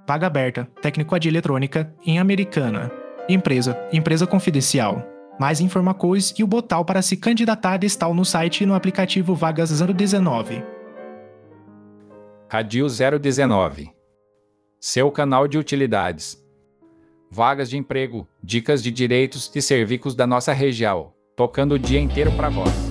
Vaga aberta, técnico de eletrônica, em Americana. Empresa confidencial. Mais informações e o botão para se candidatar está no site e no aplicativo Vagas 019. Radio 019. Seu canal de utilidades. Vagas de emprego, dicas de direitos e serviços da nossa região, tocando o dia inteiro para vós.